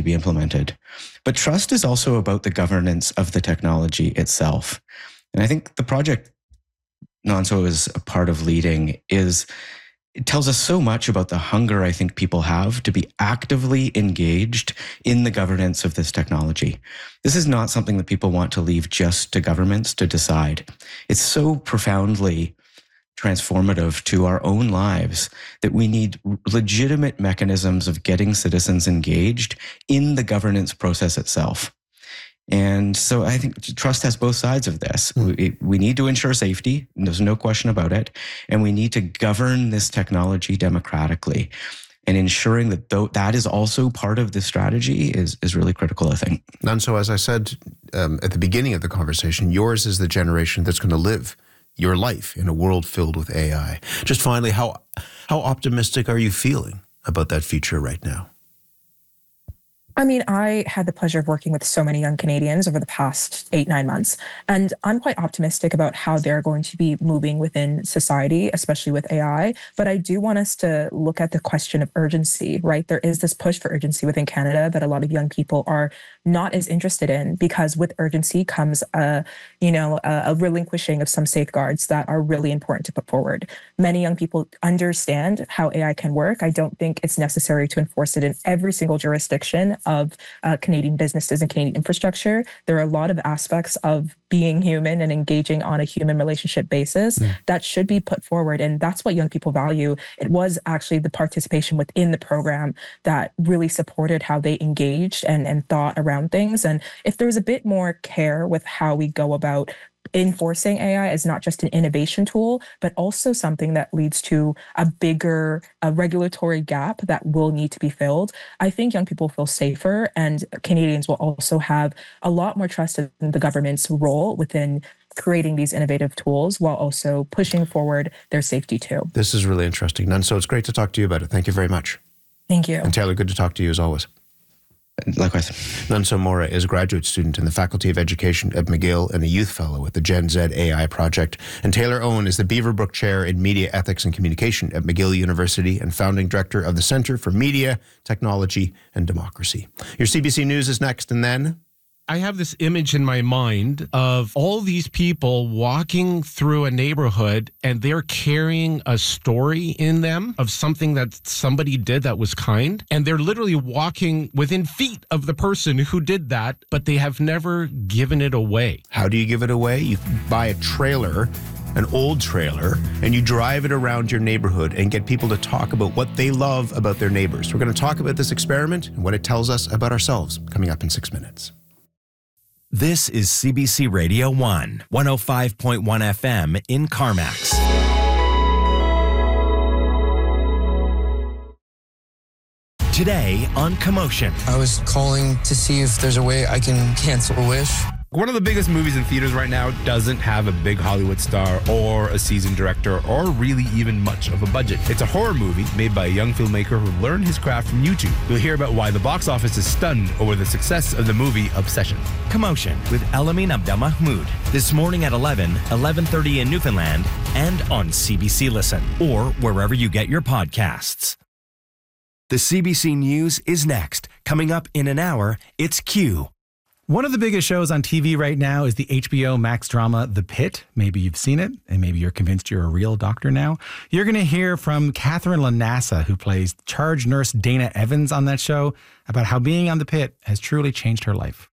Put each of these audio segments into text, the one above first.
be implemented. But trust is also about the governance of the technology itself. And I think the project Nonso is a part of leading it tells us so much about the hunger I think people have to be actively engaged in the governance of this technology. This is not something that people want to leave just to governments to decide. It's so profoundly transformative to our own lives that we need legitimate mechanisms of getting citizens engaged in the governance process itself. And so I think trust has both sides of this. We need to ensure safety, there's no question about it, and we need to govern this technology democratically. And ensuring that that is also part of the strategy is really critical, I think. Nonso, as I said at the beginning of the conversation, yours is the generation that's going to live your life in a world filled with AI. Just finally, how optimistic are you feeling about that future right now? I mean, I had the pleasure of working with so many young Canadians over the past 8-9 months, and I'm quite optimistic about how they're going to be moving within society, especially with AI. But I do want us to look at the question of urgency, right? There is this push for urgency within Canada that a lot of young people are not as interested in, because with urgency comes a relinquishing of some safeguards that are really important to put forward. Many young people understand how AI can work. I don't think it's necessary to enforce it in every single jurisdiction of Canadian businesses and Canadian infrastructure. There are a lot of aspects of being human and engaging on a human relationship basis that should be put forward. And that's what young people value. It was actually the participation within the program that really supported how they engaged and thought around things. And if there was a bit more care with how we go about enforcing AI as not just an innovation tool, but also something that leads to a bigger regulatory gap that will need to be filled, I think young people feel safer, and Canadians will also have a lot more trust in the government's role within creating these innovative tools while also pushing forward their safety too. This is really interesting, Nonso. It's great to talk to you about it. Thank you very much. Thank you. And Taylor, good to talk to you as always. Likewise. Nonso Mora is a graduate student in the Faculty of Education at McGill and a youth fellow with the Gen Z AI project. And Taylor Owen is the Beaverbrook Chair in Media Ethics and Communication at McGill University and founding director of the Center for Media, Technology and Democracy. Your CBC News is next, and then I have this image in my mind of all these people walking through a neighborhood and they're carrying a story in them of something that somebody did that was kind. And they're literally walking within feet of the person who did that, but they have never given it away. How do you give it away? You buy a trailer, an old trailer, and you drive it around your neighborhood and get people to talk about what they love about their neighbors. We're going to talk about this experiment and what it tells us about ourselves coming up in 6 minutes. This is CBC Radio 1, 105.1 FM in CarMax. Today on Commotion. I was calling to see if there's a way I can cancel a wish. One of the biggest movies in theaters right now doesn't have a big Hollywood star or a seasoned director or really even much of a budget. It's a horror movie made by a young filmmaker who learned his craft from YouTube. You'll hear about why the box office is stunned over the success of the movie Obsession. Commotion with Elamin Abdelmahmoud. This morning at 11:30 in Newfoundland, and on CBC Listen, or wherever you get your podcasts. The CBC News is next. Coming up in an hour, it's Q. One of the biggest shows on TV right now is the HBO Max drama, The Pit. Maybe you've seen it, and maybe you're convinced you're a real doctor now. You're going to hear from Catherine Lanassa, who plays charge nurse Dana Evans on that show, about how being on The Pit has truly changed her life.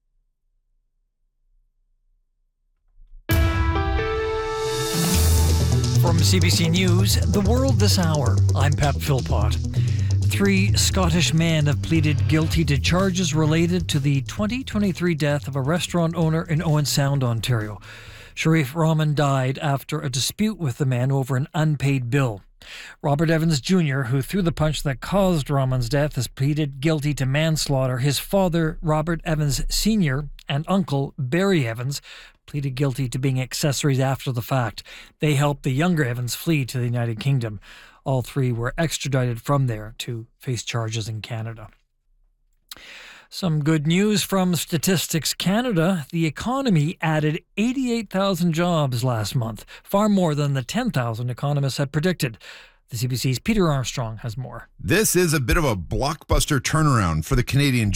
From CBC News, The World This Hour, I'm Pep Philpott. 3 Scottish men have pleaded guilty to charges related to the 2023 death of a restaurant owner in Owen Sound, Ontario. Sharif Rahman died after a dispute with the men over an unpaid bill. Robert Evans Jr., who threw the punch that caused Rahman's death, has pleaded guilty to manslaughter. His father, Robert Evans Sr., and uncle, Barry Evans, pleaded guilty to being accessories after the fact. They helped the younger Evans flee to the United Kingdom. All 3 were extradited from there to face charges in Canada. Some good news from Statistics Canada. The economy added 88,000 jobs last month, far more than the 10,000 economists had predicted. The CBC's Peter Armstrong has more. This is a bit of a blockbuster turnaround for the Canadian